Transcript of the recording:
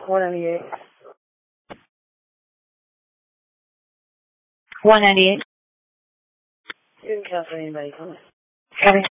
198. 198. You didn't cancel anybody. Come on. Copy.